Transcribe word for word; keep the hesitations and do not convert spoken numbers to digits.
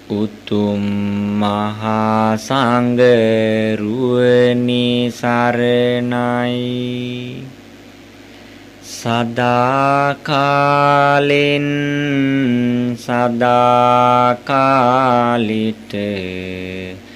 උතුම් මහා සංඝ රුවනි සරණයි සදා කාලෙන් සදා කාලිට